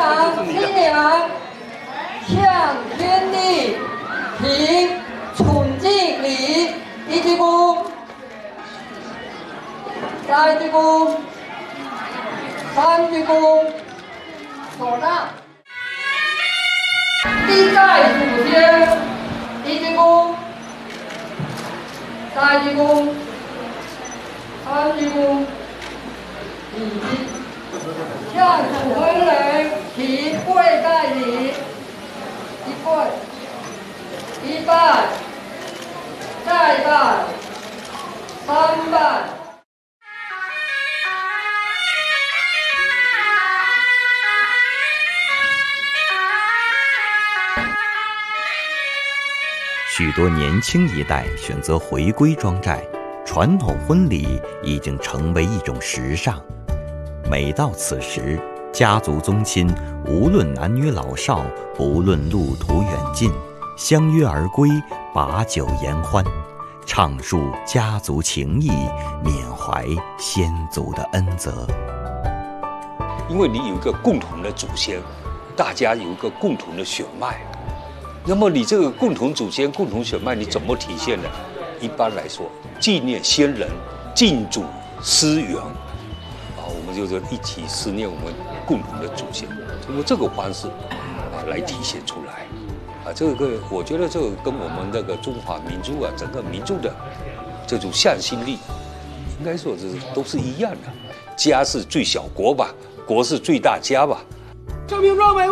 郎新娘向天地提崇敬礼，一鞠躬，再鞠躬，三鞠躬，手上。一代祖先，一鞠躬，再鞠躬，三鞠躬，礼。向主婚人提跪拜礼，一跪，一拜，再拜，三拜。 许多年轻一代选择回归庄寨，传统婚礼已经成为一种时尚。每到此时，家族宗亲无论男女老少，不论路途远近，相约而归，把酒言欢，畅述家族情谊，缅怀先祖的恩泽。 因为你有一个共同的祖先，大家有一个共同的血脉，那么你这个共同祖先、共同血脉，你怎么体现呢？一般来说，纪念先人，敬祖思源。我们就是一起思念我们共同的祖先，通过这个方式来体现出来。这个我觉得这个跟我们那个中华民族整个民族的这种向心力，应该说都是一样的。家是最小国吧，国是最大家吧。 生命壮美。